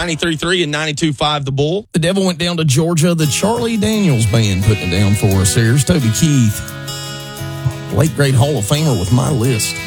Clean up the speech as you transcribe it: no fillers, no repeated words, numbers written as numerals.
93.3 and 92.5 The Bull. The Devil went down to Georgia. The Charlie Daniels Band putting it down for us. Here's Toby Keith, late great Hall of Famer with My List.